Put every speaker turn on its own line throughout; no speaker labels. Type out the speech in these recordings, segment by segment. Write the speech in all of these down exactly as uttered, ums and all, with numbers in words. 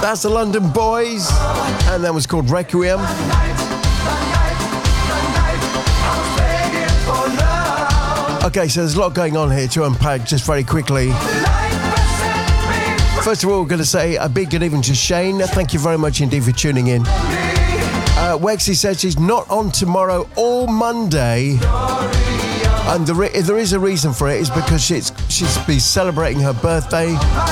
That's the London Boys, and that was called Requiem. Okay, so there's a lot going on here to unpack just very quickly. First of all, we're going to say a big good evening to Shane. Thank you very much indeed for tuning in. Uh, Wexy said she's not on tomorrow or Monday. And the re- there is a reason for it, is because she's, she's been celebrating her birthday.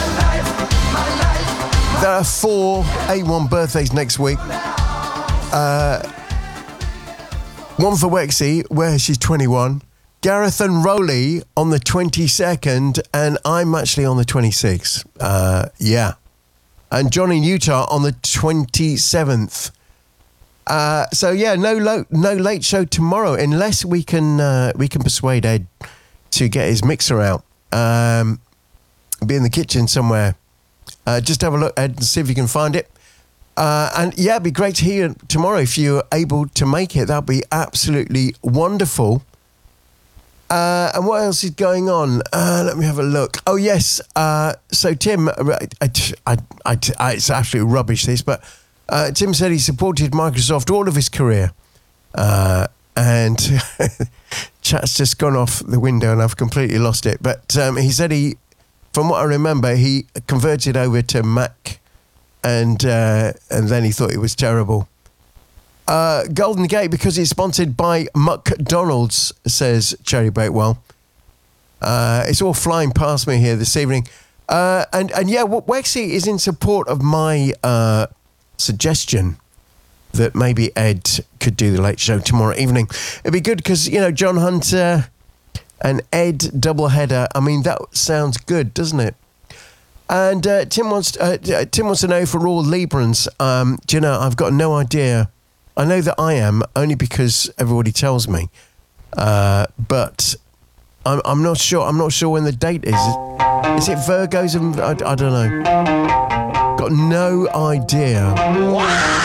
There are four A one birthdays next week. Uh, one for Wexy, where she's twenty-one. Gareth and Rowley on the twenty-second, and I'm actually on the twenty-sixth. Uh, yeah. And John in Utah on the twenty-seventh. Uh, so yeah, no lo- no late show tomorrow, unless we can uh, we can persuade Ed to get his mixer out. Um, be in the kitchen somewhere. Uh, just have a look, Ed, and see if you can find it. Uh, and yeah, it'd be great to hear tomorrow if you're able to make it. That'd be absolutely wonderful. Uh, and what else is going on? Uh, let me have a look. Oh, yes. Uh, so, Tim, I, I, I, I, it's absolutely rubbish, this, but uh, Tim said he supported Microsoft all of his career. Uh, and chat's just gone off the window and I've completely lost it. But um, he said he, from what I remember, he converted over to Mac and, uh, and then he thought it was terrible. Uh, Golden Gate, because it's sponsored by McDonald's, says Cherry Bakewell. Uh, it's all flying past me here this evening. Uh, and, and yeah, Wexy is in support of my uh, suggestion that maybe Ed could do the late show tomorrow evening. It'd be good because, you know, John Hunter and Ed doubleheader. I mean, that sounds good, doesn't it? And uh, Tim wants uh, Tim wants to know for all Librans. Um, do you know, I've got no idea. I know that I am, only because everybody tells me. Uh, but I'm, I'm not sure. I'm not sure when the date is. Is it Virgos? And I, I don't know. Got no idea. Wow.